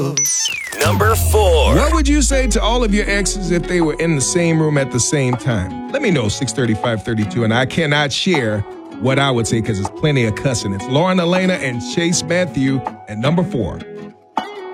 Number 4. What would you say to all of your exes if they were in the same room at the same time? Let me know, 635-32, and I cannot share what I would say because it's plenty of cussing. It's Lauren Elena and Chase Matthew at number 4.